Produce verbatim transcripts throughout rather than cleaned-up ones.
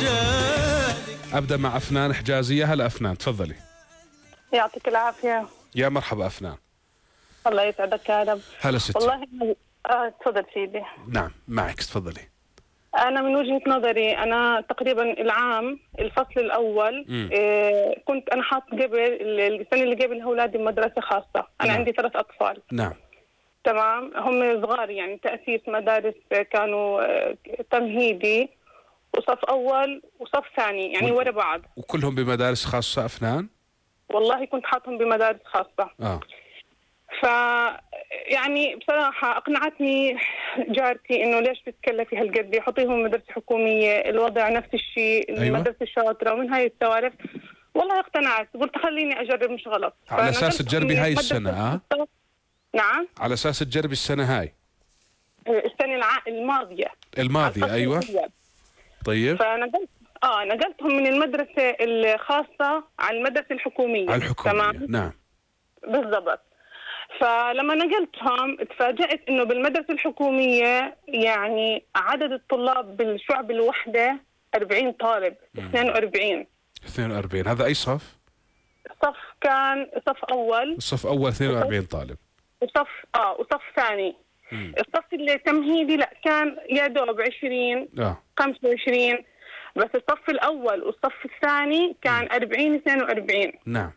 أبدأ مع أفنان حجازية. هلا أفنان، تفضلي. يعطيك العافية. يا مرحبا أفنان. الله يسعدك يا رب. هلا ستي. والله آه تفضل سيدي. نعم معك، تفضلي. أنا من وجهة نظري أنا تقريبا العام الفصل الأول إيه كنت أنا حاط قبل السنة اللي قبل أولادي مدرسة خاصة. أنا نعم. عندي ثلاث أطفال. نعم. تمام، هم صغار يعني تأسيس مدارس كانوا تمهيدي وصف أول وصف ثاني يعني ورا بعض. وكلهم بمدارس خاصة أفنان؟ والله كنت حاطهم بمدارس خاصة. آه. ف يعني بصراحة أقنعتني جارتي إنه ليش بتكلفي هالقد، حطيهم مدرسة حكومية الوضع نفس الشيء. أيوة. المدرسة شاطرة ومن هاي السوالف. والله اقتنعت، قلت خليني أجرب مش غلط. على أساس تجربي هاي السنة؟ آه؟ نعم. على أساس تجربي السنة هاي؟ السنة الع... الماضية. الماضية أيوة. الأول. طيب. فنقلت آه نقلتهم من المدرسة الخاصة على المدرسة الحكومية. على الحكومية. تمام. نعم. بالضبط. فلما نقلتهم تفاجأت انه بالمدرسة الحكومية يعني عدد الطلاب بالشعب الوحدة أربعين طالب. اثنين وأربعين. اثنين وأربعين. هذا اي صف؟ صف كان صف اول. الصف اول اثنين وأربعين طالب. وصف اه وصف ثاني. مم. الصف اللي تمهيدي لا كان يا دوب عشرين. اه خمسة وعشرين. بس الصف الاول والصف الثاني كان مم. أربعين اثنين وأربعين. نعم.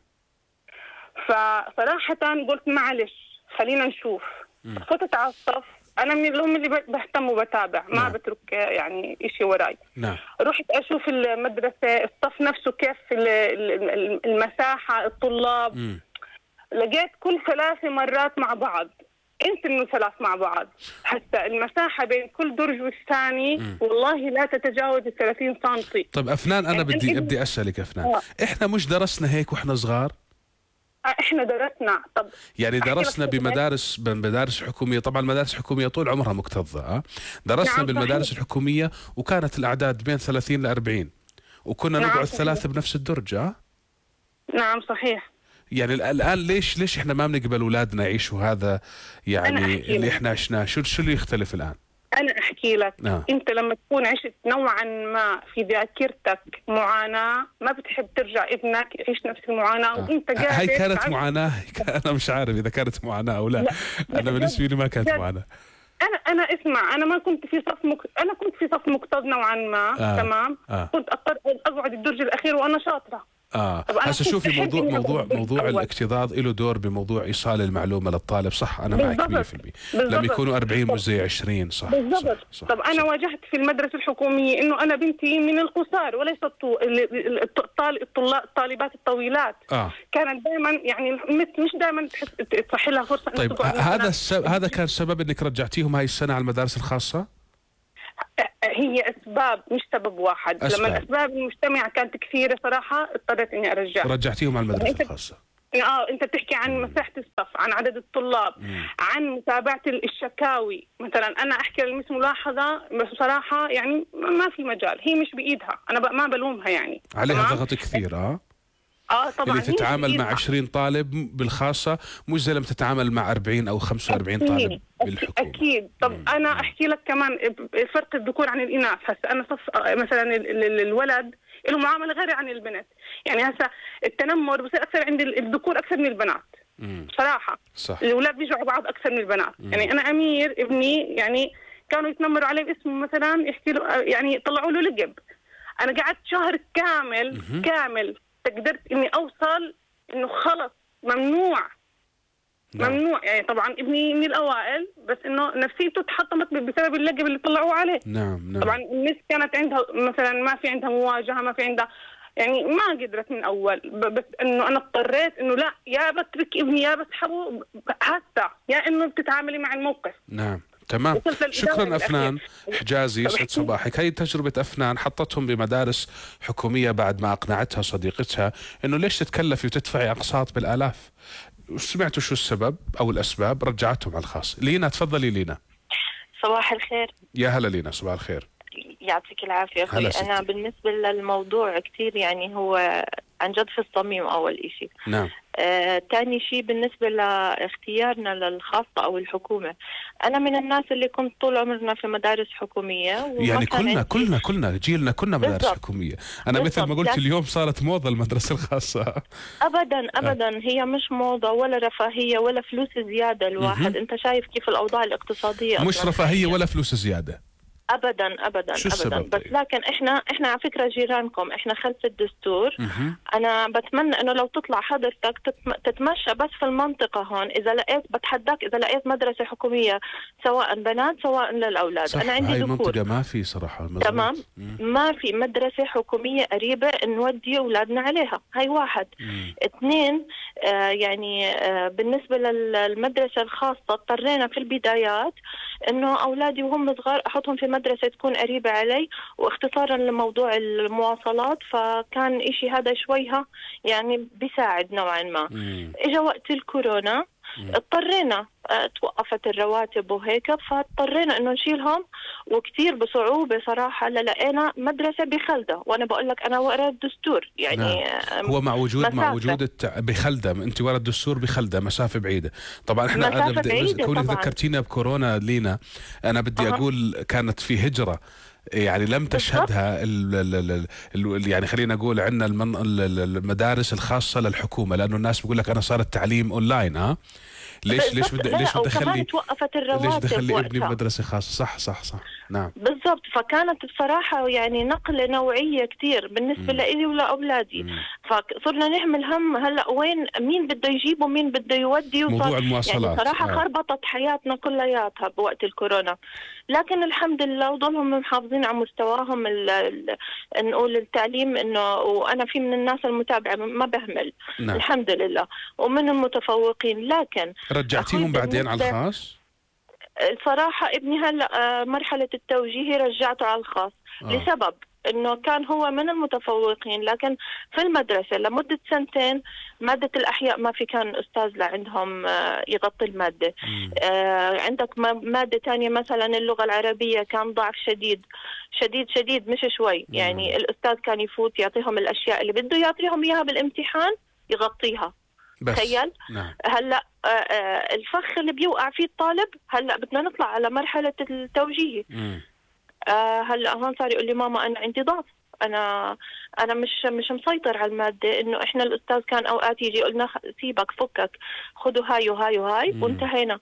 فصراحة قلت معلش خلينا نشوف. فتت على الصف. أنا من اللي هم اللي بهتم وبتابع. ما نعم. بترك يعني إشي وراي. نعم. رحت أشوف المدرسة الصف نفسه كيف المساحة الطلاب. م. لقيت كل ثلاث مرات مع بعض. انت انه ثلاث مع بعض. حتى المساحة بين كل درج والثاني م. والله لا تتجاوز الثلاثين سنتي. طيب أفنان أنا بدي إن... بدي أسألك أفنان. آه. إحنا مش درسنا هيك وإحنا صغار؟ احنا درسنا. طب يعني درسنا بمدارس بمدارس حكوميه، طبعا المدارس الحكوميه طول عمرها مكتظه. أه؟ درسنا نعم بالمدارس صحيح. الحكوميه وكانت الاعداد بين ثلاثين ل أربعين وكنا نعم نقعد ثلاثه بنفس الدرج. أه؟ نعم صحيح. يعني الان ليش ليش احنا ما بنقبل اولادنا يعيشوا هذا يعني اللي احنا عشناه؟ شو شو اللي يختلف الان؟ أنا أحكي لك. آه. أنت لما تكون عشت نوعا ما في ذاكرتك معاناة ما بتحب ترجع ابنك يعيش نفس المعاناة. آه. وأنت قاعد هاي كانت معاناة. أنا مش عارف إذا كانت معاناة أو لا, لا. أنا بالنسبة لي ما كانت معاناة. أنا أنا اسمع أنا ما كنت في صف مك... أنا كنت في صف مكتظ نوعا ما. آه. تمام. آه. كنت أضطر أقعد الدرج الأخير وأنا شاطرة. اه هسه شوفي موضوع موضوع موضوع الاكتظاظ له دور بموضوع ايصال المعلومه للطالب. صح انا معك مية بالمية. لما يكونوا أربعين مش زي عشرين. صح بالضبط. صح. صح. طب انا صح. واجهت في المدرسه الحكوميه انه انا بنتي من القصار وليست الطالبات الطويلات. آه. كانت دائما يعني مش دائما تصحي لها فرصه. طيب هذا السبب هذا كان سبب انك رجعتيهم هاي السنه على المدارس الخاصه؟ هي أسباب مش سبب واحد. أسباب. لما الأسباب المجتمعة كانت كثيرة صراحة اضطريت إني أرجع. رجعتيهم على المدرسة الخاصة. اه انت بتحكي عن مساحة الصف، عن عدد الطلاب، مم. عن متابعة الشكاوي. مثلا انا احكي للمس ملاحظة بس بصراحة يعني ما في مجال، هي مش بايدها، انا ما بلومها يعني. عليها ضغط كثير. اه اه طبعا اللي تتعامل مع عشرين طالب بالخاصة مش زي لما تتعامل مع أربعين أو خمسة وأربعين طالب بالحكومة. أكيد. طب مم. أنا أحكي لك كمان فرق الذكور عن الإناث. هسه أنا صف مثلا الولد له معاملة غير عن البنت. يعني هسه التنمر بصير أكثر عند الذكور أكثر من البنات. مم. صراحة صح. الأولاد بيجوا على بعض أكثر من البنات. مم. يعني أنا أمير ابني يعني كانوا يتنمروا عليه باسمه مثلا يحكي له يعني يطلعوا له لقب. أنا قعدت شهر كامل مم. كامل قدرت اني اوصل انه خلص ممنوع. نعم. ممنوع يعني. طبعا ابني من الاوائل بس انه نفسيته تحطمت بسبب اللقب اللي طلعوه عليه. نعم نعم. طبعا الناس كانت عندها مثلا ما في عندها مواجهه، ما في عندها يعني ما قدرت من اول. بس انه انا اضطريت انه لا يا بترك ابني يا بسحبه حتى يا انه بتتعاملي مع الموقف. نعم تمام. شكرا أفنان حجازي. يسعد صباحك. هي تجربة أفنان حطتهم بمدارس حكومية بعد ما أقنعتها صديقتها إنه ليش تتكلفي وتدفعي أقساط بالآلاف. سمعتوا شو السبب أو الأسباب؟ رجعتهم على الخاص. لينا تفضلي. لينا صباح الخير. يا هلا لينا صباح الخير. يعطيك العافية أخوي. أنا بالنسبة للموضوع كثير يعني هو عن جد في الصميم أول إشي. نعم. آه، تاني شيء بالنسبة لاختيارنا للخاصة أو الحكومة، أنا من الناس اللي كنت طول عمرنا في مدارس حكومية، يعني كلنا كلنا كلنا جيلنا كنا مدارس بالضبط. حكومية. أنا بالضبط. مثل ما قلت اليوم صارت موضة المدرسة الخاصة. أبدا أبدا آه. هي مش موضة ولا رفاهية ولا فلوس زيادة الواحد. م-م. أنت شايف كيف الأوضاع الاقتصادية مش أصلاً رفاهية ولا فلوس زيادة ابدا ابدا شو ابدا السبب بس طيب؟ لكن احنا احنا على فكره جيرانكم، احنا خلف الدستور. مه. انا بتمنى انه لو تطلع حضرتك تتمشى بس في المنطقه هون، اذا لقيت بتحداك اذا لقيت مدرسه حكوميه سواء بنات سواء للاولاد. صح. انا عندي هاي ذكور منطقه ما في صراحه مزبوط. تمام. مم. ما في مدرسه حكوميه قريبه نودي اولادنا عليها. هاي واحد. مم. اثنين، آه يعني آه بالنسبه للمدرسه الخاصه اضطرينا في البدايات انه اولادي وهم صغار احطهم في مدرسه تكون قريبه علي، واختصارا لموضوع المواصلات، فكان إشي هذا شويها يعني بيساعد نوعا ما. مم. اجا وقت الكورونا مم. اضطرينا اه توقفت الرواتب وهيك، فاضطرينا انه نشيلهم، وكتير بصعوبة صراحة لقينا مدرسة بخلدة. وانا بقول لك انا ورا الدستور يعني. نعم. هو مع وجود مسافة. مع وجود الت... بخلدة، انت ورا الدستور بخلدة مسافة بعيدة. طبعا احنا مسافة أنا بدي... بعيدة كوني طبعا. ذكرتينا بكورونا لينا، انا بدي أه. اقول كانت في هجرة يعني لم تشهدها ال ال ال ال يعني خلينا نقول عندنا المن... المدارس الخاصة للحكومة، لانه الناس بيقول لك انا صار التعليم اونلاين. ها ليش ليش بدي ليش بدي اخلي توقفت الرواتب ليش بدي اخلي ابني وقتها بمدرسه خاصه؟ صح صح صح. نعم بالضبط. فكانت بصراحه يعني نقله نوعيه كثير بالنسبه لي ولاولادي. فصرنا نحمل هم هلا وين مين بده يجيب ومين بده يودي، موضوع المواصلات يعني صراحه آه. خربطت حياتنا كلياتها بوقت الكورونا. لكن الحمد لله وضلهم محافظين على مستواهم ال ال نقول التعليم، انه وانا في من الناس المتابعه ما بهمل. نعم. الحمد لله ومن المتفوقين. لكن رجعتيهم بعدين على الخاص؟ الصراحة ابني هلأ مرحلة التوجيهي رجعته على الخاص. آه. لسبب انه كان هو من المتفوقين، لكن في المدرسة لمدة سنتين مادة الأحياء ما في كان أستاذ لعندهم يغطي المادة. آه عندك مادة تانية مثلا اللغة العربية كان ضعف شديد شديد شديد مش شوي. مم. يعني الأستاذ كان يفوت يعطيهم الأشياء اللي بده يعطيهم إياها بالامتحان يغطيها. تخيل. نعم. هلا آه آه الفخ اللي بيوقع فيه الطالب، هلا بدنا نطلع على مرحله التوجيهي. آه هلا هون صار يقول لي ماما انا عندي ضعف، انا انا مش مش مسيطر على الماده. انه احنا الاستاذ كان اوقات يجي يقول لنا سيبك فكك خذوا هاي وهاي وهاي وانتهينا.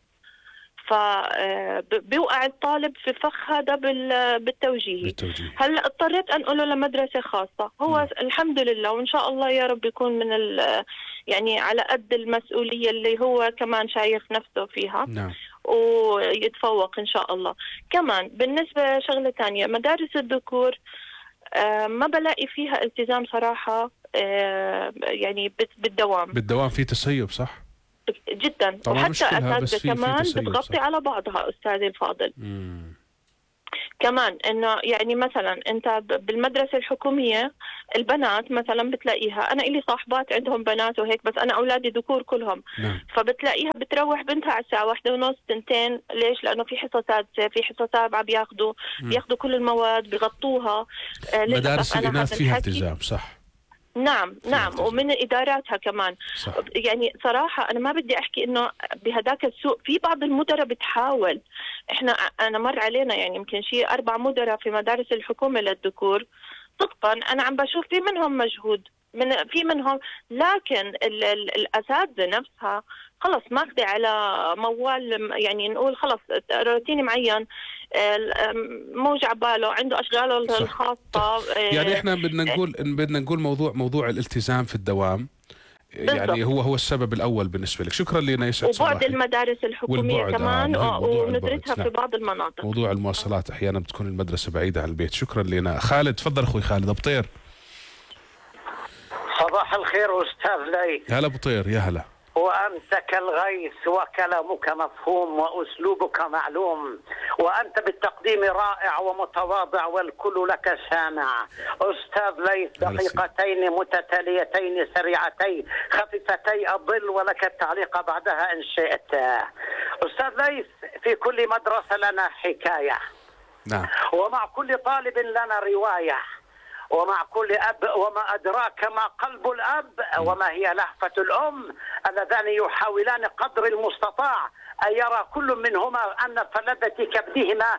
فبيوقع الطالب في فخ هذا بالتوجيهي. هلا اضطريت انقله لمدرسه خاصه. هو م. الحمد لله وان شاء الله يا رب يكون من يعني على قد المسؤوليه اللي هو كمان شايف نفسه فيها. نعم. ويتفوق ان شاء الله. كمان بالنسبه شغله ثانيه، مدارس الذكور آه ما بلاقي فيها التزام صراحه. آه يعني بالدوام بالدوام في تسيب صح جدا. وحتى اساتذه كمان بتغطي على بعضها استاذي الفاضل. مم. كمان انه يعني مثلا انت بالمدرسه الحكوميه البنات مثلا بتلاقيها، انا الي صاحبات عندهم بنات وهيك، بس انا اولادي ذكور كلهم. نعم. فبتلاقيها بتروح بنتها على الساعه واحدة ونص تنتين. ليش؟ لانه في حصه سادسه في حصه سابعه بياخذوا بياخذوا كل المواد بيغطوها. آه مدارس الاناث فيها التزام صح. نعم نعم ومن إداراتها كمان. صح. يعني صراحة أنا ما بدي أحكي إنه بهداك السوق في بعض المدراء بتحاول. إحنا أنا مر علينا يعني يمكن شيء أربع مدراء في مدارس الحكومة للذكور. صدقا أنا عم بشوف في منهم مجهود، من في منهم، لكن ال ال الأساتذة نفسها خلص ماخذة على موال، يعني نقول خلص روتين معين، موجع باله عنده أشغاله الخاصة. يعني إحنا بدنا نقول بدنا نقول موضوع موضوع الالتزام في الدوام. بالضبط. يعني هو هو السبب الأول بالنسبة لك. شكرا لنا يسعد صباحك. وبعد المدارس الحكومية كمان آه وندرتها في بعض المناطق. موضوع المواصلات أحيانا بتكون المدرسة بعيدة عن البيت. شكرا لنا. خالد تفضل أخوي خالد أبو طير. صباح الخير أستاذ لي. هلا أبو طير يا هلا. وأنت كالغيث وكلامك مفهوم وأسلوبك معلوم، وأنت بالتقديم رائع ومتواضع والكل لك سامع. أستاذ ليث دقيقتين متتاليتين سريعتين خفيفتي الظل ولك التعليق بعدها إن شئت. أستاذ ليث في كل مدرسة لنا حكاية. نعم. ومع كل طالب لنا رواية، ومع كل أب وما أدراك ما قلب الأب وما هي لهفة الأم، اللذان يحاولان قدر المستطاع أن يرى كل منهما أن فلذة كبدهما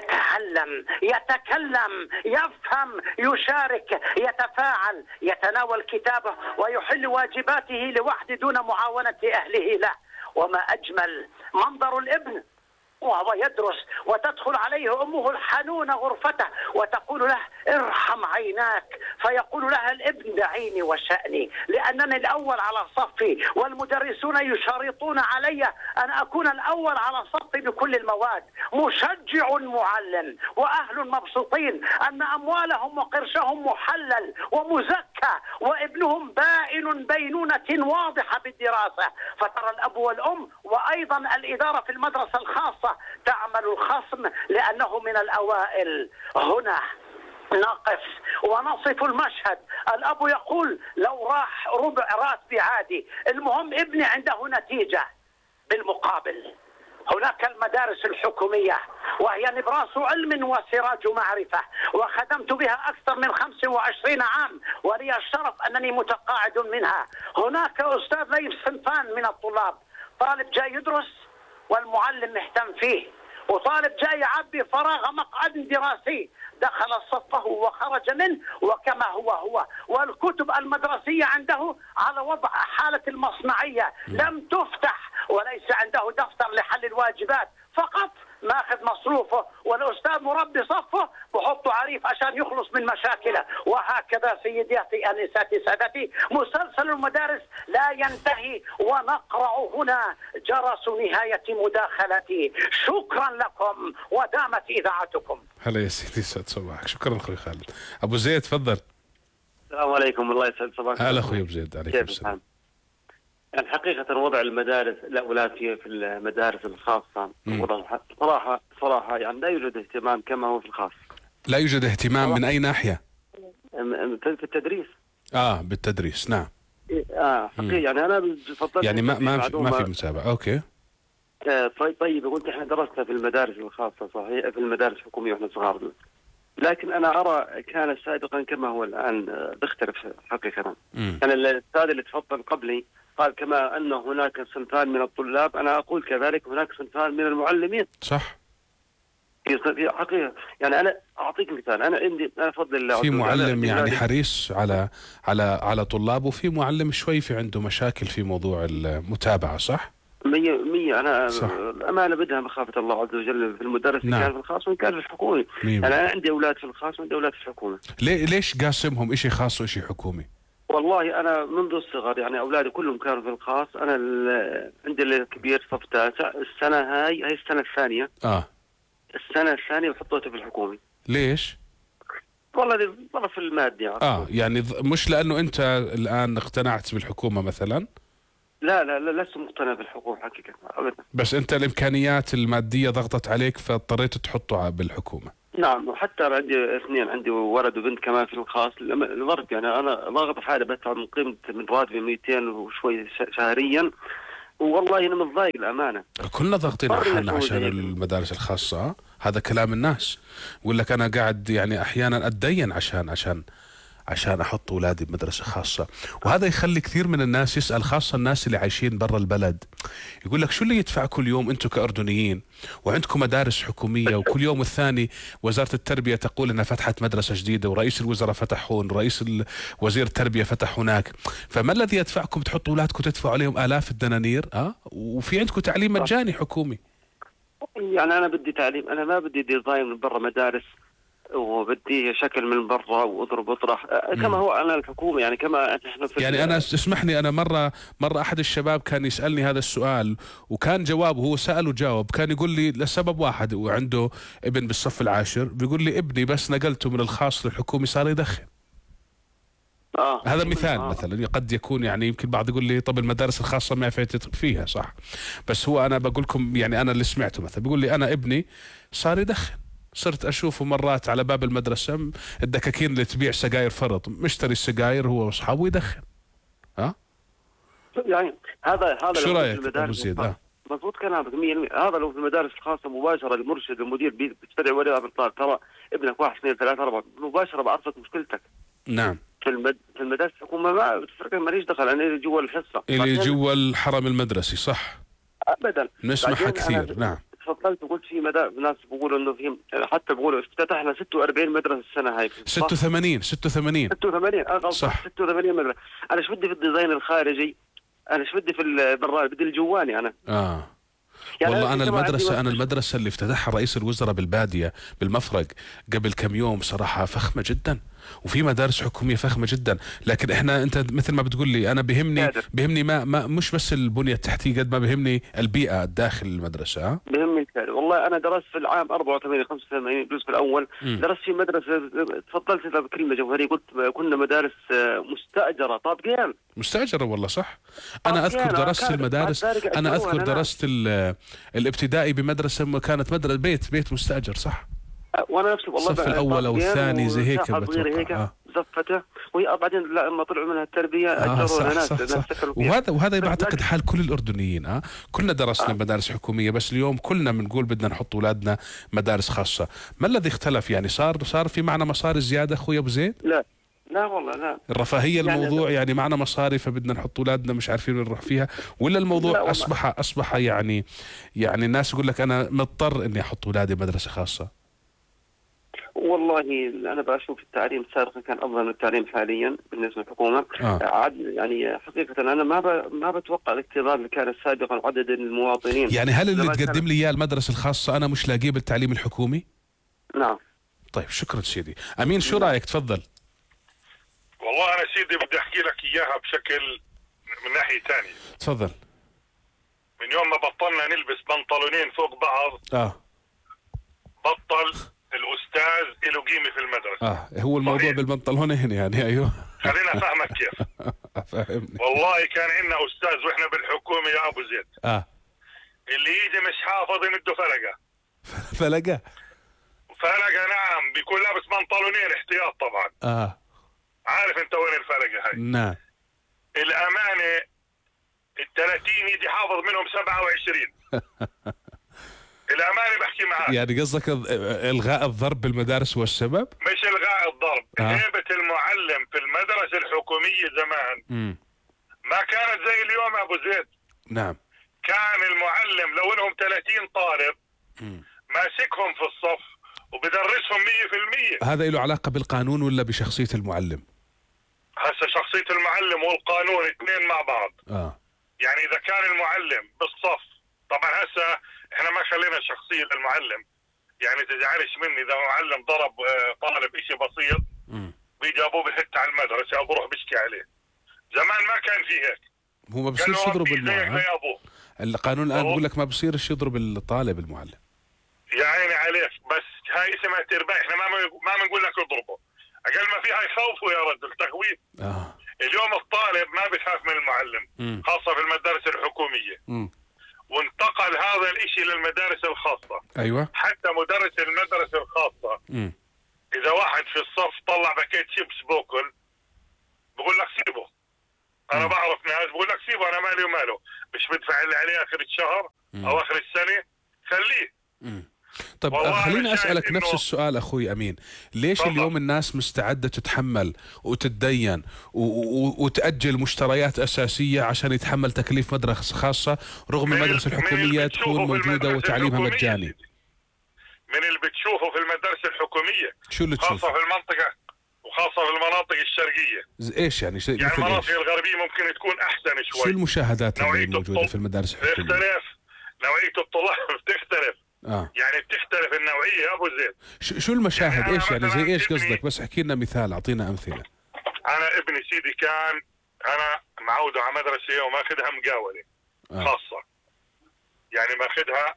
يتعلم، يتكلم، يفهم، يشارك، يتفاعل، يتناول كتابه ويحل واجباته لوحده دون معاونة أهله له. وما أجمل منظر الابن وهو يدرس وتدخل عليه أمه الحنونة غرفته وتقول له ارحم عيناك، فيقول لها الابن دعيني وشأني لأنني الأول على صفي، والمدرسون يشارطون علي أن أكون الأول على صفي بكل المواد. مشجع معلم وأهل مبسوطين أن أموالهم وقرشهم محلل ومزكى، وابنهم بائن بينونة واضحة بالدراسة. فترى الأب والأم وأيضا الإدارة في المدرسة الخاصة تعمل الخصم لأنه من الأوائل. هنا نقف ونصف المشهد. الأب يقول لو راح ربع راتبي عادي، المهم ابني عنده نتيجة. بالمقابل هناك المدارس الحكومية وهي نبراس علم وسراج معرفة، وخدمت بها أكثر من خمسة وعشرين عام ولي الشرف أنني متقاعد منها. هناك أستاذ ليس صنفان من الطلاب، طالب جاي يدرس والمعلم مهتم فيه، وطالب جاي يعبي فراغ مقعد دراسي دخل صفه وخرج منه وكما هو هو، والكتب المدرسية عنده على وضع حالة المصنعية لم تفتح، وليس عنده دفتر لحل الواجبات، فقط ماخذ مصروفه، والاستاذ مربي صفه بحطه عريف عشان يخلص من مشاكله. وهكذا سيداتي انساتي سادتي مسلسل المدارس لا ينتهي، ونقرع هنا جرس نهايه مداخلتي. شكرا لكم ودامت اذاعتكم. هلا يا سيدي، يسعد صباحك. شكرا اخوي خالد. ابو زيد تفضل. السلام عليكم، الله يسعد صباحك. هلا اخوي ابو زيد، عليكم السلام. يعني حقيقة وضع المدارس الأولاد في في المدارس الخاصة صراحة صراحة يعني لا يوجد اهتمام كما هو في الخاص. لا يوجد اهتمام من أي ناحية؟ في التدريس. آه بالتدريس، نعم. آه حقيقة يعني أنا بفضل يعني ما ما في ما في متابعة. أوكي. آه طيب قلت إحنا درسنا في المدارس الخاصة صحيح، في المدارس الحكومية وإحنا صغار، لكن أنا أرى كان سابقا كما هو الآن بيختلف حقيقة. يعني الأستاذ اللي تفضل قبلي قال كما أن هناك صنفان من الطلاب، أنا أقول كذلك هناك صنفان من المعلمين. صح. في حقيقة يعني أنا أعطيك مثال، أنا عندي أنا بفضل الله في معلم يعني حريص على على على طلابه، وفي معلم شوي في عنده مشاكل في موضوع المتابعة، صح؟ مية مية أنا أمانة بدها مخافة الله عز وجل في المدرس. نعم. كان في الخاص وإن كان في الحكومي. يعني أنا عندي أولاد في الخاص وعندي أولاد في الحكومة. ليه ليش قاسمهم إشي خاص وإشي حكومي؟ والله أنا منذ الصغر يعني أولادي كلهم كانوا في الخاص، أنا عندي الكبير صف تاسع، السنة هاي هاي السنة الثانية. آه. السنة الثانية وحطيته في الحكومي. ليش؟ والله الظرف المادي. آه يعني مش لأنه أنت الآن اقتنعت بالحكومة مثلا؟ لا لا لا لست مقتنع بالحكومة حقيقة أبدا. بس أنت الإمكانيات المادية ضغطت عليك فاضطريت تحطه بالحكومة. نعم، وحتى عندي اثنين، عندي ولد وبنت كمان في الخاص. الضرب يعني أنا ضاغط حالي بدفع من قيمة من راتبي مئتين وشوي شهريا، والله أنا متضايق الأمانة. كلنا ضاغطين على حالنا عشان المدارس الخاصة. هذا كلام الناس. يقول لك أنا قاعد يعني أحيانا أتدين عشان عشان عشان أحط أولادي بمدرسة خاصة، وهذا يخلي كثير من الناس يسأل، خاصة الناس اللي عايشين برا البلد، يقول لك شو اللي يدفع كل يوم أنتم كأردنيين وعندكم مدارس حكومية، وكل يوم الثاني وزارة التربية تقول أنها فتحت مدرسة جديدة، ورئيس الوزراء فتح هون، رئيس وزير التربية فتح هناك، فما الذي يدفعكم تحطوا أولادكم تدفعوا عليهم آلاف الدنانير أه؟ وفي عندكم تعليم مجاني حكومي. يعني أنا بدي تعليم، أنا ما بدي ديزاين من برا مدارس وبدي شكل من برا واضرب واطرح كما هو انا الحكومه، يعني كما احنا في يعني انا اسمحني، انا مره مره احد الشباب كان يسالني هذا السؤال، وكان جوابه، هو سال وجاوب، كان يقول لي لسبب واحد، وعنده ابن بالصف العاشر، بيقول لي ابني بس نقلته من الخاص للحكومي صار يدخن. آه. هذا مثال. آه. مثلا قد يكون يعني يمكن بعض يقول لي طب المدارس الخاصه ما فاتت فيها، صح، بس هو انا بقول لكم يعني انا اللي سمعته، مثلا بيقول لي انا ابني صار يدخن، صرت أشوفه مرات على باب المدرسة الدكاكين اللي تبيع سجاير فرط، مشتري السجاير هو وأصحابه يدخن. ها؟ يعني هذا هذا شو رأيك أبو زيد؟ آه. مضبوط كلامك مية بالمية. هذا لو في المدارس الخاصه مباشره المرشد المدير بيستدعي ولي امر الطالب، ترى ابنك واحد اثنين ثلاثه اربعه مباشره بعرفك مشكلتك. نعم. في المد... في المدارس الحكومه ما بتفرق، ماليش دخل، انا اللي جوا الحصه اللي جوا الحرم المدرسي صح؟ ابدا نسمعها كثير. نعم تفضلت وقلت في مدارس ناس بيقولوا انه في، حتى بيقولوا افتتحنا ستة وأربعين مدرسه السنه هاي. ستة وثمانين ستة وثمانين ستة وثمانين اه صح. ستة وثمانين مدرسه. انا ايش بدي في الديزاين الخارجي؟ انا ايش بدي في البراد؟ بدي الجواني انا. اه يعني والله أنا المدرسة أنا عندي المدرسة اللي افتتحها رئيس الوزراء بالبادية بالمفرق قبل كم يوم صراحة فخمة جدا، وفي مدارس حكومية فخمة جدا، لكن إحنا أنت مثل ما بتقول لي أنا بهمني قادر. بهمني ما, ما مش بس البنية التحتية قد ما بهمني البيئة داخل المدرسة. بهمني الكلام. والله أنا درست في العام أربعة وثمانين خمسة وثمانين الجزء الأول م. درست في مدرسة، تفضلت بكلمة جوهرية قلت كنا مدارس مستأجرة طابقين. مستأجرة والله صح. أنا أذكر درست المدارس، أنا أذكر درست الابتدائي بمدرسة كانت مدرسة بيت بيت مستأجر صح. وانا نفسي والله الصف الاول او الثاني زي هيك صغيره هيك آه. زفته، وهي بعدين لما طلعوا منها التربيه آه اجروا ناس صح صح صح. وهذا وهذا بعتقد حال كل الاردنيين. اه كلنا درسنا آه. مدارس حكوميه، بس اليوم كلنا بنقول بدنا نحط اولادنا مدارس خاصه. ما الذي اختلف يعني؟ صار صار في معنا مصاري زياده اخوي ابو زيد؟ لا لا والله لا. الرفاهيه يعني الموضوع يعني, يعني معنا مصاري فبدنا نحط اولادنا مش عارفين وين نروح فيها، ولا الموضوع اصبح اصبح يعني يعني الناس يقول لك انا مضطر اني احط اولادي مدرسه خاصه؟ والله انا بشوف التعليم سابقا كان افضل من التعليم حاليا بالنسبه للحكومه. آه. عد يعني حقيقه انا ما ب... ما بتوقع الاكتظاظ اللي كان سابقا وعدد المواطنين. يعني هل اللي تقدم لي اياه المدرسه الخاصه انا مش لاقيه بالتعليم الحكومي؟ نعم. طيب شكرا سيدي. امين شو رايك؟ تفضل. والله انا سيدي بدي احكي لك اياها بشكل من ناحيه ثانيه. تفضل. من يوم ما بطلنا نلبس بنطلونين فوق بعض اه بطل الاستاذ له قيمه في المدرسه. اه هو الموضوع صحيح. بالبنطلونين يعني ايوه. خلينا افهمك كيف. فاهمني. والله كان عندنا استاذ واحنا بالحكومه يا ابو زيد اه اللي يجي مش حافظ يمده فلقه. فلقه؟ فلقه نعم، بيكون لابس بنطلونين احتياط طبعا. اه عارف انت وين الفلقه هاي؟ نعم. الامانه الثلاثين يجي حافظ منهم سبعة وعشرين. الامانه بحكي معك. يعني قصدك الغاء الضرب بالمدارس هو السبب؟ مش الغاء الضرب، آه. هيبه المعلم في المدرسه الحكوميه زمان م. ما كانت زي اليوم يا ابو زيد. نعم. كان المعلم لو انهم ثلاثين طالب م. ماسكهم في الصف وبدرسهم مية بالمية. هذا له علاقه بالقانون ولا بشخصيه المعلم؟ هسه شخصيه المعلم والقانون اثنين مع بعض. اه يعني اذا كان المعلم بالصف، طبعا هسه احنا ما خلينا شخصيه المعلم، يعني تزعلش مني اذا معلم ضرب طالب اشي بسيط بيجي ابوه بحط على المدرسه او بروح بشكي عليه. زمان ما كان في هيك. هو ما بصيرش يضرب المعلم. القانون الان بقول لك ما بصيرش يضرب الطالب المعلم. يا عيني عليك، بس هاي اسمها تربيه، احنا ما ما بنقول لك اضربه، اقل ما فيها يخوفوا يا رجل تخويف. اه اليوم الطالب ما بيخاف من المعلم. م. خاصه في المدارس الحكوميه. م. وانتقل هذا الاشي للمدارس الخاصه. ايوه. حتى مدرس المدرسه الخاصه م. اذا واحد في الصف طلع باكيت شيبس بوكل بقول لك سيبه. انا م. بعرف ناس بقول لك سيبه، انا مالي وماله، مش بدفع اللي عليه اخر الشهر م. او اخر السنه، خليه. م. طب خليني أسألك نفس السؤال أخوي أمين، ليش طبعا. اليوم الناس مستعدة تتحمل وتتدين وتأجل مشتريات أساسية عشان يتحمل تكليف مدرسة خاصة رغم المدرسة الحكومية تكون موجودة وتعليمها مجاني؟ من اللي بتشوفه في المدرسة الحكومية شو اللي تشوفه؟ خاصة في المنطقة وخاصة في المناطق الشرقية. إيش يعني؟ يعني المناطق الغربية ممكن تكون أحسن شوي. شو المشاهدات اللي موجودة في المدارس الحكومية؟ بتختلف نوعية الطلاب بتختلف. آه. يعني بتختلف النوعية يا أبو زيد. شو المشاهد؟ يعني إيش يعني زي إيش ابني... قصدك؟ بس احكي لنا مثال، أعطينا أمثلة. أنا ابني سيدي كان أنا معوده على مدرسة وماخذها مقاولة آه. خاصة، يعني ماخذها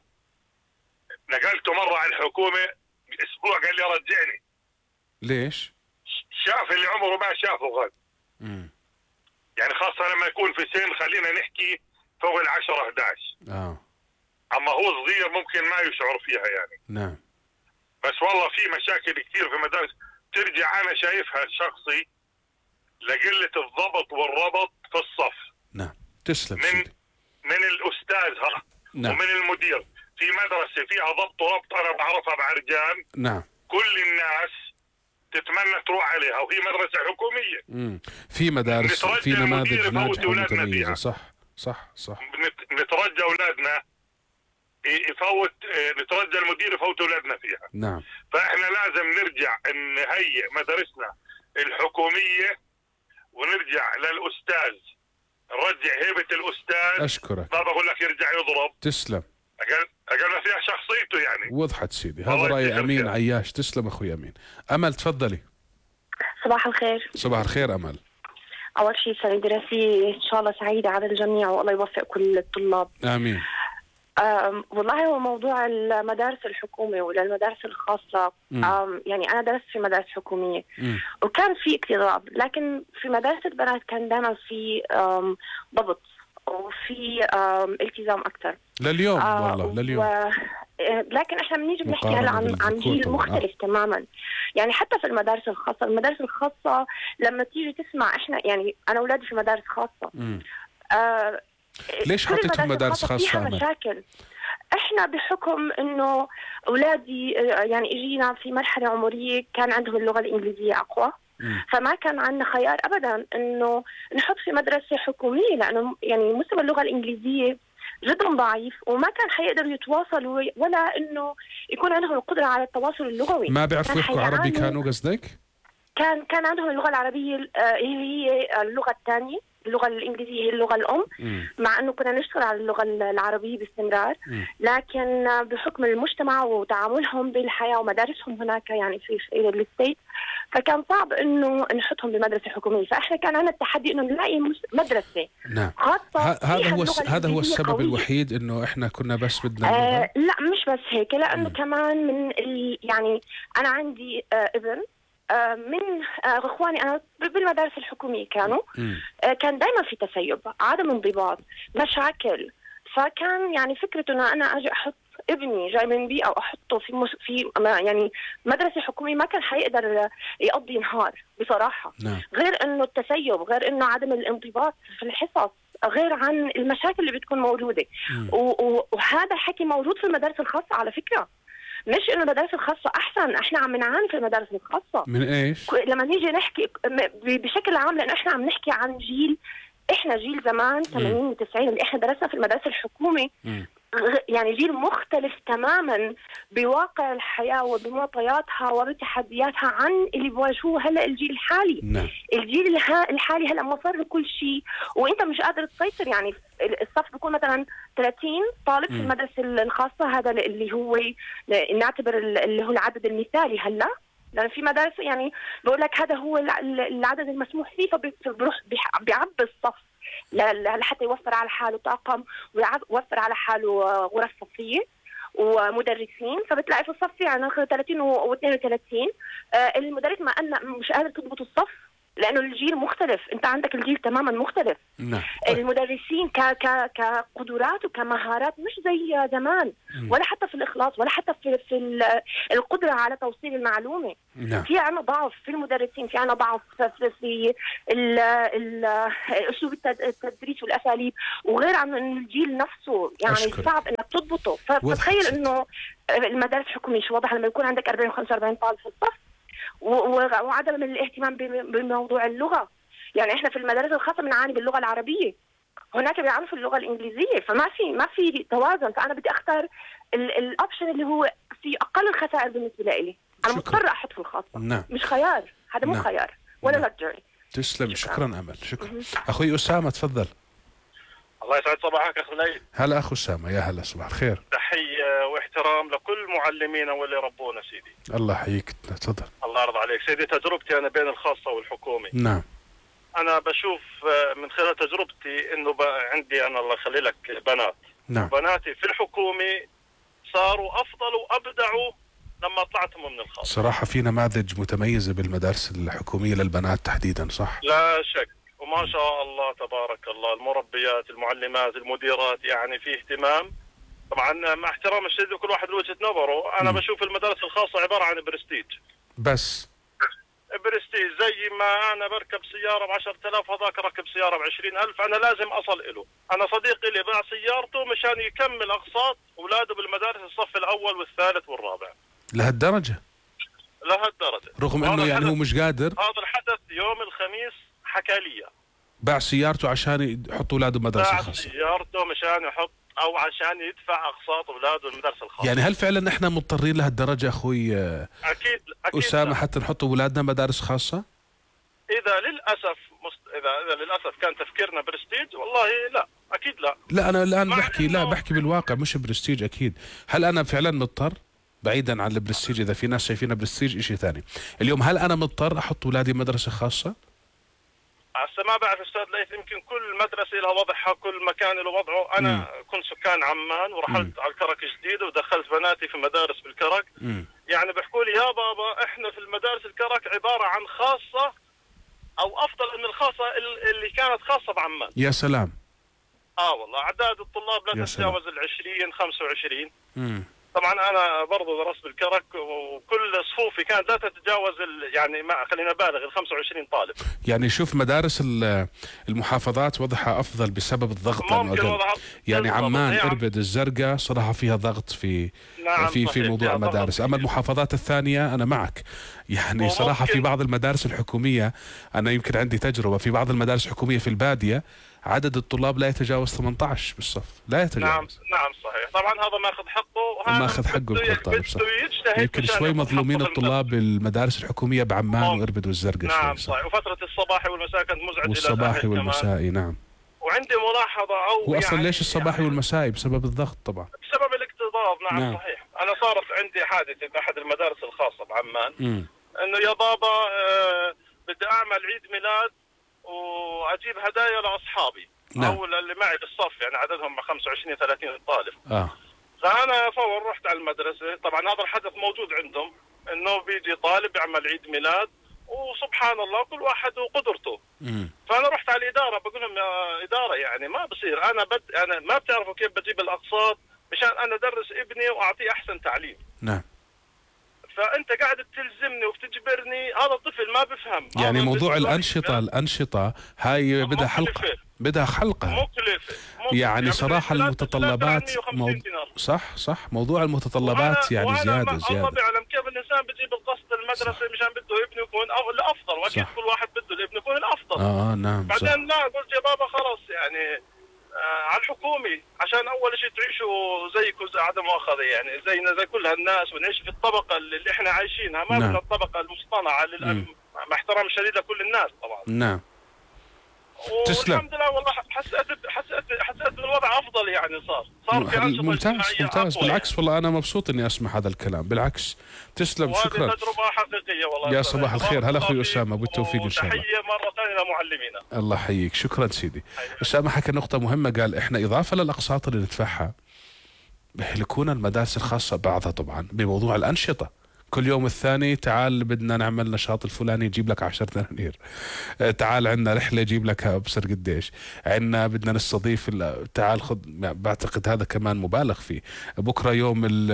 نقلته مرة على الحكومة أسبوع قال لي رجعني. ليش؟ شاف اللي عمره ما شافه غد. امم يعني خاصة لما يكون في سن خلينا نحكي فوق العشرة أحد عشر. اه اما هو صغير ممكن ما يشعر فيها يعني. نعم. بس والله في مشاكل كثير في المدارس ترجع انا شايفها شخصي لقلة الضبط والربط في الصف. نعم تسلم من سيدي. من الاستاذ ها نعم. ومن المدير. في مدرسة فيها ضبط وربط أنا بعرفها مع رجال، نعم، كل الناس تتمنى تروح عليها، وهي مدرسة حكومية. مم. في مدارس، في نماذج ناجحة ومتميزة. صح صح صح. نترجى أولادنا يفوت، نترجى المدير يفوت أولادنا فيها. نعم. فإحنا لازم نرجع نهيئ مدارسنا الحكومية ونرجع للأستاذ، نرجع هيبة الأستاذ. أشكرك. ما بقول لك يرجع يضرب. تسلم. أقل أقل ما فيها شخصيته يعني. وضحت سيدي، هذا رأي أمين عياش. تسلم أخوي أمين. أمل تفضلي. صباح الخير. صباح الخير أمل. أول شيء سنة دراسية إن شاء الله سعيدة على الجميع والله يوفق كل الطلاب. آمين. والله هو موضوع المدارس الحكومية ولا المدارس الخاصة، يعني أنا درست في مدارس حكومية م. وكان في اكتظاظ، لكن في مدارس البنات كان دائما في ضبط وفي التزام أكثر لليوم. آه والله لليوم و... لكن احنا بنيجي بنحكي هلا عن عن جيل مختلف آه. تماما. يعني حتى في المدارس الخاصة، المدارس الخاصة لما تيجي تسمع، احنا يعني أنا أولادي في مدارس خاصة. آه ليش حطيتهم مدارس خاصة؟ فيها مشاكل. احنا بحكم انه اولادي يعني اجينا في مرحله عمريه كان عندهم اللغه الانجليزيه اقوى، م. فما كان عندنا خيار ابدا انه نحط في مدرسه حكوميه، لانه يعني مستوى اللغه الانجليزيه جدا ضعيف وما كان حيقدروا يتواصلوا ولا انه يكون عندهم القدره على التواصل اللغوي. ما بيعرفوا يحكوا عربي كانوا قصدك؟ كان كان عندهم اللغه العربيه هي اللغه الثانيه، اللغة الإنجليزية هي اللغة الأم، م. مع أنه كنا نشتغل على اللغة العربية باستمرار، م. لكن بحكم المجتمع وتعاملهم بالحياة ومدارسهم هناك يعني في الستيت، فكان صعب أنه نحطهم بمدرسة حكومية. فإحنا كان عندنا التحدي أنه نلاقي مدرسة نعم. خاصة. هذا هو هذا هو السبب قوية. الوحيد أنه إحنا كنا بس بدنا آه لا مش بس هيك، لأنه م. كمان من يعني أنا عندي آه ابن من اخواني انا بالمدارس الحكوميه كانوا م. كان دائما في تسيب، عدم انضباط، مشاكل. فكان يعني فكره انه انا اجي احط ابني جاي من بيئه واحطه في مس... في يعني مدرسه حكوميه ما كان حيقدر يقضي نهار بصراحه. نعم. غير انه التسيب، غير انه عدم الانضباط في الحصص، غير عن المشاكل اللي بتكون موجوده. و... و... وهذا الحكي موجود في المدارس الخاصه على فكره، مش انه المدارس الخاصة احسن، احنا عم نعاني في المدارس الخاصة. من ايش؟ لما نيجي نحكي بشكل عام، لانه احنا عم نحكي عن جيل، احنا جيل زمان ثمانين وتسعين اللي احنا درسنا في المدارس الحكومي، م. يعني جيل مختلف تماما بواقع الحياة وبمعطياتها وبتحدياتها عن اللي بواجهوه هلا الجيل الحالي. نعم. الجيل الحالي هلا مصر لكل شيء وانت مش قادر تسيطر. يعني الصف بيكون مثلا ثلاثين طالب م. في المدرسة الخاصة، هذا اللي هو نعتبر اللي هو العدد المثالي هلا، لأن في مدارس يعني بقول لك هذا هو العدد المسموح فيه، فبيروح بيعبي الصف لحتى يوفر على حاله طاقم ويوفر على حاله غرف صفية ومدرسين. فبتلاقي في الصف يعني ثلاثين واثنين وثلاثين المدرس ما أنا مش قادر تضبط الصف لأنه الجيل مختلف، أنت عندك الجيل تماما مختلف. نعم. المدرسين ك ك كقدرات وكمهارات مش زي زمان، ولا حتى في الإخلاص ولا حتى في في القدرة على توصيل المعلومة. نعم. في عنا ضعف في المدرسين، في عنا ضعف في, في ال ال أسلوب التدريس والأساليب، وغير عن الجيل نفسه يعني أشكر. صعب إنك تضبطه. فتخيل إنه المدارس الحكومية شو واضح لما يكون عندك أربعين وخمسة وأربعين طالب في الصف، وعدم الاهتمام بموضوع اللغة. يعني احنا في المدارس الخاصة بنعاني باللغة العربية، هناك بيعرفوا اللغة الإنجليزية، فما في ما في توازن. فأنا بدي أختار الأوبشن اللي هو في أقل الخسائر بالنسبة لي. أنا مضطرة أحط في الخاصة. نعم. مش خيار، هذا مو نعم. خيار ولا نعم. لكجري. تسلم. شكرا, شكرا أمل. شكرا. أخوي أسامة تفضل. الله يسعد صباحك أخ ليث. هلا أخو أسامة. يا هلا، صباح الخير. تحية واحترام لكل معلمينا واللي ربونا سيدي. الله يحييك. تفضل. الله يرضى عليك سيدي. تجربتي أنا بين الخاصة والحكومي. نعم. أنا بشوف من خلال تجربتي إنه عندي أنا الله يخلي لك بنات. نعم. بناتي في الحكومي صاروا أفضل وأبدعوا لما طلعتهم من الخاصة. صراحة في نماذج متميزة بالمدارس الحكومية للبنات تحديدا، صح؟ لا شك، وما شاء الله تبارك الله، المربيات، المعلمات، المديرات، يعني في اهتمام. طبعا مع احترام الشديد لكل واحد وجهة نظره، انا م. بشوف المدارس الخاصة عبارة عن برستيج بس. برستيج زي ما انا بركب سياره ب عشرة آلاف هذاك ركب سياره ب عشرين ألف، انا لازم اصل له. انا صديقي اللي باع سيارته مشان يكمل اقساط اولاده بالمدارس الصف الاول والثالث والرابع. لهالدرجه؟ لهالدرجه، رغم انه يعني هو مش قادر. هذا الحدث يوم الخميس حكى لي، باع سيارته عشان يحط اولاده بمدرسه خاصه. باع سيارته مشان يحط او عشان يدفع اقساط اولاده المدرسه الخاصه. يعني هل فعلا احنا مضطرين لهالدرجه اخوي اكيد اكيد اسامه حتى نحط اولادنا مدارس خاصه؟ اذا للاسف مست... اذا اذا للاسف كان تفكيرنا برستيج، والله لا اكيد لا. لا انا الان بحكي لا بحكي بالواقع مش برستيج اكيد. هل انا فعلا مضطر؟ بعيدا عن البرستيج، اذا في ناس شايفينها برستيج شيء ثاني. اليوم هل انا مضطر احط اولادي مدرسه خاصه؟ هسه ما بعرف استاذ ليث، يمكن كل مدرسه لها وضعها، كل مكان له وضعه. انا مم. كنت سكان عمان ورحلت مم. على الكرك جديد ودخلت بناتي في مدارس بالكرك. مم. يعني بيحكوا لي يا بابا احنا في المدارس الكرك عباره عن خاصه او افضل من الخاصه اللي كانت خاصه بعمان. يا سلام. اه والله اعداد الطلاب لا تتجاوز ال عشرين خمسة وعشرين. امم طبعا انا برضه درست بالكرك وكل صفوفي كانت لا تتجاوز يعني ما خلينا بالغ ال خمسة وعشرين طالب. يعني شوف مدارس المحافظات وضعها افضل بسبب الضغط. ممكن وضعها يعني عمان، اربد، الزرقاء صراحه فيها ضغط في نعم في في موضوع المدارس. اما المحافظات الثانيه انا معك، يعني صراحه في بعض المدارس الحكوميه، انا يمكن عندي تجربه في بعض المدارس الحكوميه في الباديه عدد الطلاب لا يتجاوز ثمانية عشر بالصف، لا يتجاوز. نعم نعم صحيح، طبعا هذا ماخذ حقه، ماخذ حقه الطالب صح. يمكن شوي مظلومين الطلاب بالمدارس الحكوميه بعمان واربد والزرقاء. نعم صحيح، وفتره الصباحي والمساء كانت مزعجه. والصباحي والمسائي نعم. وعندي ملاحظه او هو اصلا يعني ليش الصباحي يعني والمسائي؟ بسبب الضغط طبعا، بسبب الاكتظاظ. نعم, نعم صحيح. انا صارت عندي حادثه في احد المدارس الخاصه بعمان، م. انه يا بابا آه بدي اعمل عيد ميلاد واجيب هدايا لاصحابي. نعم. او اللي معي بالصف، يعني عددهم خمسة وعشرين ثلاثين طالب. اه فانا فور رحت على المدرسه، طبعا هذا الحدث موجود عندهم، انه بيجي طالب يعمل عيد ميلاد وسبحان الله كل واحد وقدرته. امم فانا رحت على الاداره بقول لهم يا اداره يعني ما بصير، انا بد انا ما بتعرفوا كيف بجيب الاقساط مشان انا ادرس ابني واعطيه احسن تعليم. نعم. فانت قاعد تلزمني وبتجبرني، هذا الطفل ما بفهم. يعني موضوع الانشطه الانشطه هاي بدها حلقه، بدها حلقه مكلفه. يعني صراحه المتطلبات مو... صح صح موضوع المتطلبات يعني زياده زياده. الله بيعلم كيف الانسان بجيب القسط المدرسه مشان بده ابنه يكون الافضل، واكيد كل واحد بده الابن يكون الافضل. اه نعم بعدين صح. لا قلت يا بابا خلص يعني آه على الحكومي عشان اول شيء تعيشوا زيكم زي عدم مؤاخذه يعني زينا زي كل هالناس، ونعيش في الطبقه اللي احنا عايشينها، ما بدنا نعم. الطبقه المصطنعه للأم... مع احترام شديد لكل الناس طبعا. نعم. تسلم. والحمد لله والله حسيت حسيت حسيت بالوضع افضل يعني صار صار في انشطه ممتاز ممتاز بالعكس يعني. والله انا مبسوط اني اسمع هذا الكلام، بالعكس تسلم شكرا. تجربه حقيقيه والله. يا صباح الخير، هلا اخوي اسامه بالتوفيق ان شاء الله. تحيه مره ثانيه لمعلمينا. الله يحييك، شكرا سيدي. اسامه حكى نقطه مهمه، قال احنا اضافه للاقساط اللي ندفعها بيهلكونا المدارس الخاصه بعضها طبعا بموضوع الانشطه. كل يوم الثاني تعال بدنا نعمل نشاط الفلاني يجيب لك عشرة دنانير، تعال عندنا رحله يجيب لك ابصر قديش، عندنا بدنا نستضيف تعال خذ، بعتقد هذا كمان مبالغ فيه. بكره يوم ال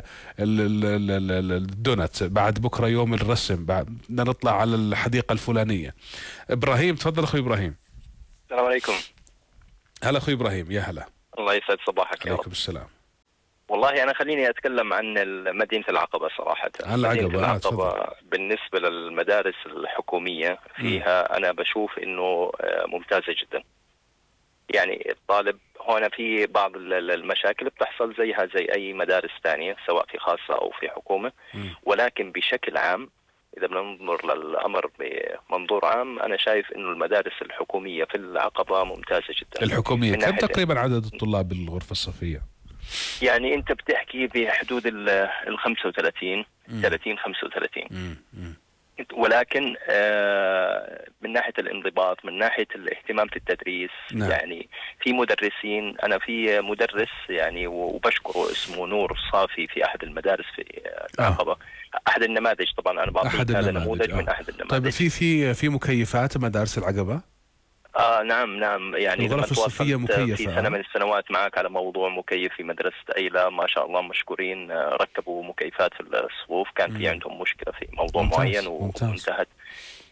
ال الدونت، بعد بكره يوم الرسم، بعد بدنا نطلع على الحديقه الفلانيه. ابراهيم تفضل اخوي ابراهيم. السلام عليكم. هلا اخوي ابراهيم، يا هلا. الله يسعد صباحك. عليكم السلام. والله أنا خليني أتكلم عن مدينة العقبة صراحة. عن العقبة. مدينة العقبة آه بالنسبة للمدارس الحكومية فيها م. أنا بشوف إنه ممتازة جدا. يعني الطالب هنا في بعض المشاكل بتحصل زيها زي أي مدارس ثانية سواء في خاصة أو في حكومة، م. ولكن بشكل عام إذا بننظر للأمر بمنظور عام أنا شايف إنه المدارس الحكومية في العقبة ممتازة جدا. الحكومية كم تقريبا عدد الطلاب بالغرفة الصفية؟ يعني انت بتحكي بحدود ال خمسة وثلاثين ثلاثين خمسة وثلاثين، ولكن آه من ناحيه الانضباط، من ناحيه الاهتمام في التدريس. نعم. يعني في مدرسين، انا في مدرس يعني وبشكره اسمه نور صافي في احد المدارس في العقبه. آه. احد النماذج، طبعا انا بعطيك هذا نموذج آه. من احد النماذج. طيب في في في مكيفات مدارس العقبه؟ آه نعم نعم يعني الغرف الصفية مكيفة. في سنة من السنوات معك على موضوع مكيف في مدرسة أيلا، ما شاء الله مشكورين، ركبوا مكيفات في الصفوف، كان في عندهم مشكلة في موضوع ممتاز. معين وانتهت.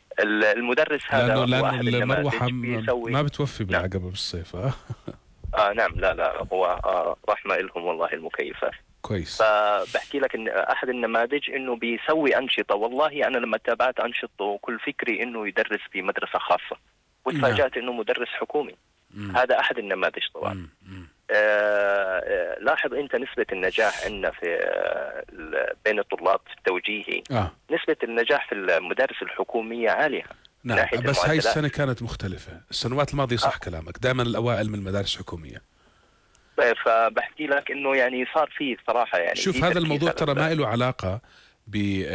المدرس هذا لانه لانه المروحه ما بتوفي بالعقبه بالصيف. اه اه نعم، لا لا هو آه رحمه لهم والله المكيفات. كويس. فبحكي لك ان احد النماذج انه بيسوي انشطه، والله انا لما تابعت انشطته كل فكري انه يدرس في مدرسه خاصه، وتفاجات انه مدرس حكومي. مم. هذا احد النماذج طبعا. مم. مم. آه لاحظ انت نسبه النجاح عندنا في آه بين الطلاب التوجيهي. آه. نسبه النجاح في المدارس الحكوميه عاليه. نعم بس هاي السنه كانت مختلفه، السنوات الماضيه صح. آه. كلامك دائما الاوائل من المدارس الحكوميه. فبحكي لك انه يعني صار فيه صراحه يعني شوف هذا الموضوع ترى ما له علاقه ب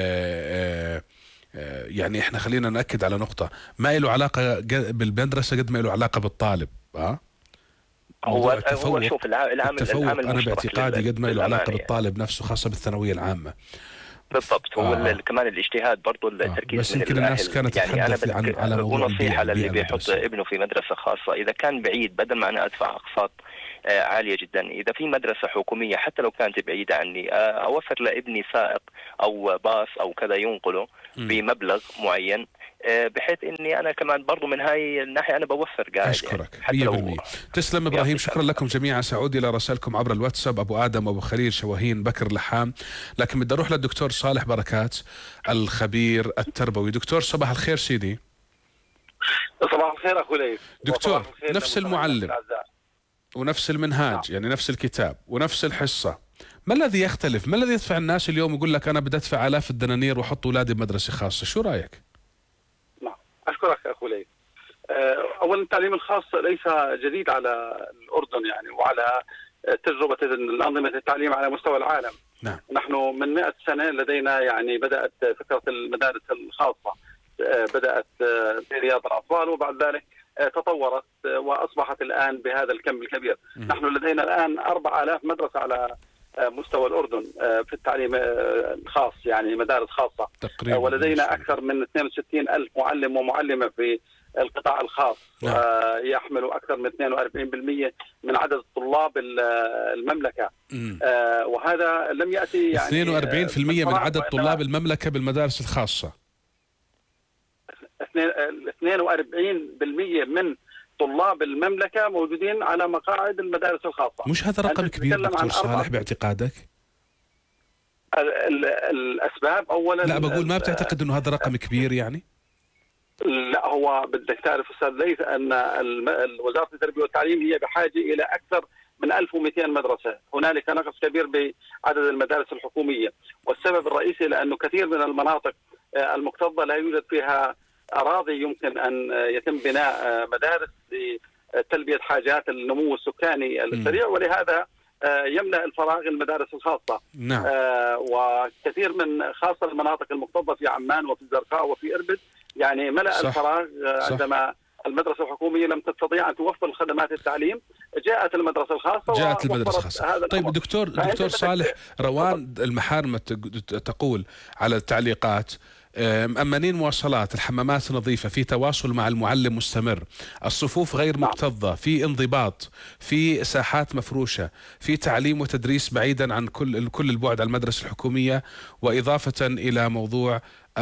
يعني احنا خلينا ناكد على نقطه، ما له علاقه بالمدرسه قد ما له علاقه بالطالب. اه هو هو شوف العامل العامل انا باعتقادي قد ما له علاقه بالطالب نفسه، خاصه بالثانويه العامه. بالضبط. هو آه. كمان الاجتهاد برضه التركيز. بس يمكن الناس كانت يعني تتحدث عن على موضوع نصيحه للي بيحط ابنه في مدرسه خاصه، اذا كان بعيد بدل ما انا ادفع اقساط آه عاليه جدا، اذا في مدرسه حكوميه حتى لو كانت بعيده عني آه اوفر لابني سائق او باص او كذا ينقله م. بمبلغ معين، آه بحيث اني انا كمان برضه من هاي الناحيه انا بوفر قاعد. اشكرك يعني مية بالمية. تسلم ابراهيم، شكرا لكم جميعا. سأعود الى رسائلكم عبر الواتساب، ابو ادم، ابو خليل، شواهين، بكر، لحام، لكن بدي اروح للدكتور صالح بركات الخبير التربوي. دكتور صباح الخير سيدي. صباح الخير اخو ليث. دكتور نفس المعلم ونفس المنهاج، يعني نفس الكتاب ونفس الحصة، ما الذي يختلف؟ ما الذي يدفع الناس اليوم يقول لك أنا بدي أدفع آلاف الدنانير وأحط أولادي بمدرسة خاصة؟ شو رأيك؟ نعم أشكرك أخو ليث. أولا التعليم الخاص ليس جديد على الأردن يعني وعلى تجربة الأنظمة التعليم على مستوى العالم. نعم. نحن من مئة سنة لدينا يعني بدأت فكرة المدارس الخاصة، بدأت برياض الأطفال وبعد ذلك تطورت وأصبحت الآن بهذا الكم الكبير. م. نحن لدينا الآن أربعة آلاف مدرسة على مستوى الأردن في التعليم الخاص، يعني مدارس خاصة تقريبا، ولدينا أكثر من اثنين وستين ألف معلم ومعلمة في القطاع الخاص. نعم. يحملوا أكثر من اثنين وأربعين بالمئة من عدد طلاب المملكة. م. وهذا لم يأتي يعني اثنين وأربعين بالمئة من عدد طلاب المملكة بالمدارس الخاصة. اثنين وأربعين بالمئة من طلاب المملكة موجودين على مقاعد المدارس الخاصة. مش هذا رقم كبير دكتور صالح باعتقادك؟ الأسباب أولا لا بقول ما بتعتقد أنه هذا رقم كبير يعني؟ لا هو بدك تعرف أستاذ ليث أن وزارة التربية والتعليم هي بحاجة إلى أكثر من ألف ومئتين مدرسة. هنالك نقص كبير بعدد المدارس الحكومية، والسبب الرئيسي لأنه كثير من المناطق المكتظة لا يوجد فيها أراضي يمكن أن يتم بناء مدارس لتلبية حاجات النمو السكاني السريع، ولهذا يملأ الفراغ المدارس الخاصة. نعم. وكثير من خاصة المناطق المكتظة في عمان وفي الزرقاء وفي إربد يعني ملأ صح. الفراغ عندما صح. المدرسة الحكومية لم تستطيع أن توفر خدمات التعليم، جاءت المدرسة الخاصة جاءت المدرسة الخاصة. طيب دكتور دكتور صالح، روان المحارمة تقول على التعليقات مأمنين مواصلات، الحمامات نظيفة، في تواصل مع المعلم مستمر، الصفوف غير مكتظة، في انضباط، في ساحات مفروشة، في تعليم وتدريس بعيدا عن كل كل البعد عن المدرسة الحكومية، وإضافة إلى موضوع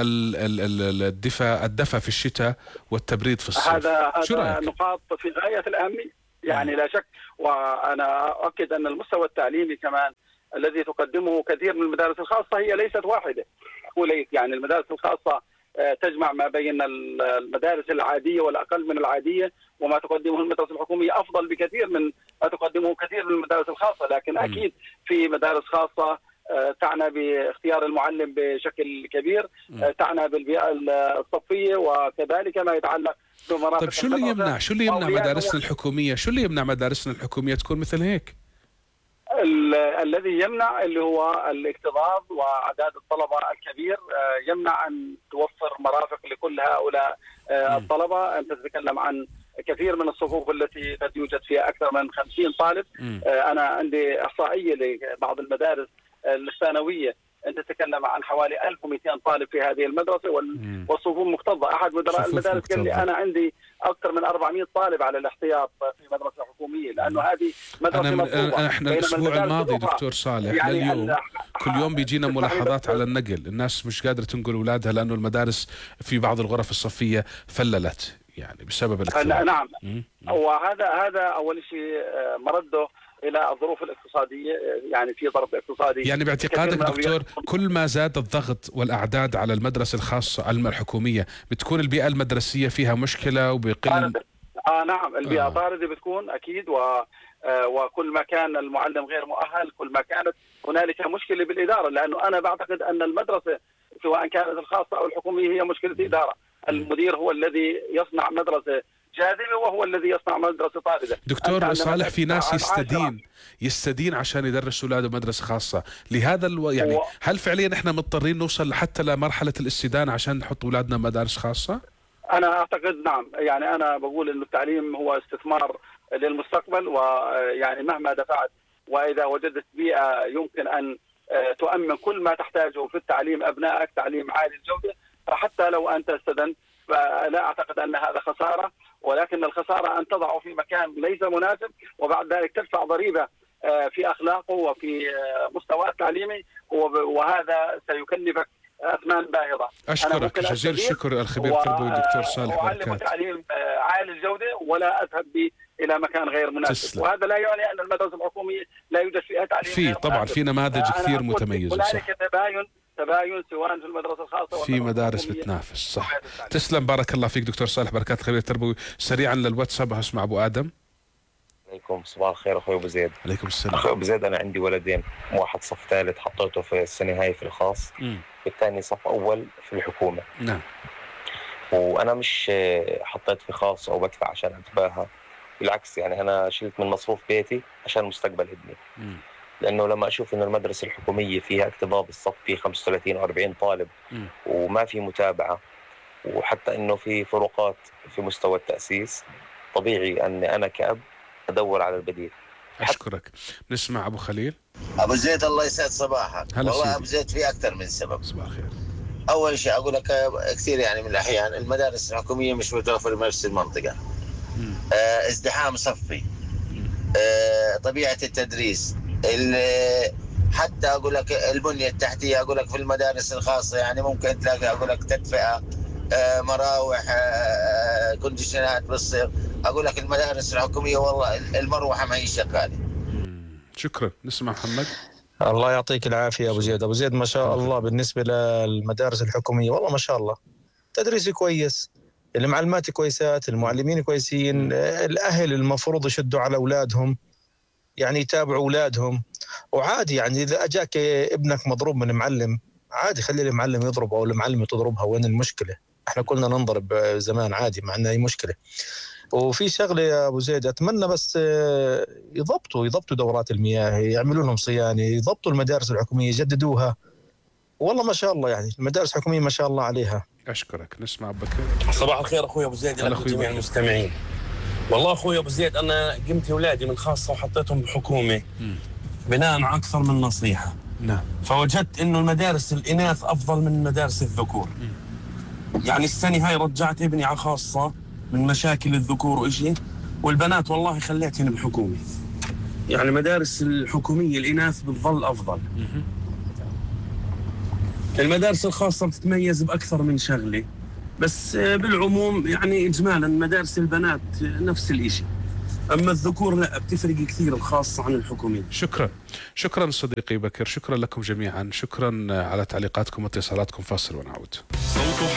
الدفا الدفا في الشتاء والتبريد في الصيف. هذا هذا نقاط في غاية الأهمية يعني لا شك. وأنا أؤكد أن المستوى التعليمي كمان الذي تقدمه كثير من المدارس الخاصة هي ليست واحدة. وليس يعني المدارس الخاصة تجمع ما بين المدارس العادية والأقل من العادية، وما تقدمه المدرسة الحكومية أفضل بكثير من ما تقدمه كثير من المدارس الخاصة. لكن أكيد في مدارس خاصة تعنى باختيار المعلم بشكل كبير، تعنى بالبيئة الصفية، وكذلك ما يتعلق بمرافق. طيب شو اللي يمنع شو اللي يمنع مدارسنا الحكومية شو اللي يمنع مدارسنا الحكومية تكون مثل هيك؟ الذي يمنع اللي هو الاكتظاظ وأعداد الطلبة الكبير، يمنع أن توفر مرافق لكل هؤلاء الطلبة. أنت تتكلم عن كثير من الصفوف التي قد يوجد فيها أكثر من خمسين طالب. أنا عندي إحصائية لبعض المدارس الثانوية انت تتكلم عن حوالي ألف ومئتين طالب في هذه المدرسه والصفوف مكتظه. احد مدراء المدارس قال لي انا عندي اكثر من أربعمئة طالب على الاحتياط في مدرسه حكوميه، لانه هذه مدرسه مطلوبه. احنا الاسبوع الماضي دكتور صالح يعني لليوم كل يوم بيجينا ملاحظات على النقل، الناس مش قادره تنقل اولادها لانه المدارس في بعض الغرف الصفيه فللت يعني بسبب الاختلاف. نعم. وهذا هذا اول شيء مرده الى الظروف الاقتصاديه، يعني في ظرف اقتصادي. يعني باعتقادك دكتور كل ما زاد الضغط والاعداد على المدرسه الخاصه الحكوميه بتكون البيئه المدرسيه فيها مشكله وبيقل؟ اه نعم البيئه طارده آه. بتكون اكيد، و آه وكل ما كان المعلم غير مؤهل كل ما كانت هنالك مشكله بالاداره، لانه انا بعتقد ان المدرسه سواء كانت الخاصه او الحكوميه هي مشكله اداره. المدير هو الذي يصنع مدرسه جاذبه وهو الذي يصنع مدرسه طارده. دكتور صالح في ناس يستدين يستدين عشان يدرس اولاده مدرسه خاصه، لهذا الو... يعني و... هل فعليا احنا مضطرين نوصل حتى لمرحله الاستدانه عشان نحط اولادنا مدارس خاصه؟ انا اعتقد نعم، يعني انا بقول انه التعليم هو استثمار للمستقبل، ويعني مهما دفعت واذا وجدت بيئه يمكن ان تؤمن كل ما تحتاجه في التعليم ابنائك، تعليم عالي الجوده، فحتى لو انت استدنت فلا اعتقد ان هذا خساره، ولكن الخساره ان تضعه في مكان ليس مناسب وبعد ذلك تدفع ضريبه في اخلاقه وفي مستواه التعليمي، وهذا سيكلفك اثمان باهظه. اشكرك جزيل الشكر الخبير التربوي الدكتور صالح بركات. اعلم تعليم عالي الجوده ولا اذهب به الى مكان غير مناسب. تسلم. وهذا لا يعني ان المدارس الحكوميه لا يوجد فيها تعليم. في طبعا في نماذج كثير متميزه. هنالك تباين تباين سواء في المدرسه الخاصه في مدارس بتنافس. صح. تسلم بارك الله فيك دكتور صالح بركات خبير التربوي. سريعا للواتساب اسمع ابو ادم. عليكم صباح الخير اخوي ابو زيد. عليكم السلام. اخوي ابو زيد انا عندي ولدين، واحد صف ثالث حطيته في السنه هاي في الخاص، والثاني صف اول في الحكومه. نعم. وانا مش حطيت في خاص او بدفع عشان اتباهى، بالعكس يعني انا شلت من مصروف بيتي عشان مستقبل ابني. م. لانه لما اشوف انه المدرسه الحكوميه فيها اكتظاظ الصف فيه خمسة وثلاثين او أربعين طالب م. وما في متابعه، وحتى انه في فروقات في مستوى التاسيس، طبيعي اني انا كأب ادور على البديل. اشكرك. نسمع ابو خليل. ابو زيد الله يسعد صباحك. والله سيدي. ابو زيد في اكثر من سبب. صباح الخير. اول شيء اقول لك كثير يعني من الاحيان المدارس الحكوميه مش متوفره في نفس المنطقه. آه ازدحام صفي. آه طبيعه التدريس، حتى اقول لك البنيه التحتيه، اقول لك في المدارس الخاصه يعني ممكن تلاقي اقول لك تدفئه، آه مراوح، آه كونديشنات بالصيف. اقول لك المدارس الحكوميه والله المروحه ما هي شغاله. شكرا. نسمع محمد. الله يعطيك العافيه ابو زيد. ابو زيد ما شاء الله بالنسبه للمدارس الحكوميه والله ما شاء الله تدريسي كويس، المعلمات كويسات، المعلمين كويسين، الاهل المفروض يشدوا على اولادهم يعني يتابعوا اولادهم، وعادي يعني اذا اجاك ابنك مضروب من معلم عادي خلي المعلم يضربه او المعلمه تضربها، وين المشكله؟ احنا كلنا ننضرب زمان عادي ما عندنا اي مشكله. وفي شغله يا ابو زيد اتمنى بس يضبطوا يضبطوا دورات المياه، يعملوا لهم صيانه، يضبطوا المدارس الحكوميه يجددوها. والله ما شاء الله يعني المدارس الحكوميه ما شاء الله عليها. اشكرك. نسمع بكر. صباح الخير اخوي ابو زيد لك جميع المستمعين. والله اخوي ابو زيد انا قمت اولادي من خاصه وحطيتهم بحكومه بناء على اكثر من نصيحه. نعم. فوجدت انه المدارس الاناث افضل من مدارس الذكور. م. يعني السنه هاي رجعت ابني على خاصه من مشاكل الذكور وإشي، والبنات والله خليتهم بحكومه. يعني المدارس الحكوميه الاناث بتظل افضل. م. المدارس الخاصه بتتميز باكثر من شغله، بس بالعموم يعني اجمالا مدارس البنات نفس الشيء، اما الذكور لا بتفرق كثير الخاصه عن الحكوميه. شكرا. شكرا صديقي بكر، شكرا لكم جميعا، شكرا على تعليقاتكم واتصالاتكم. فاصل ونعود.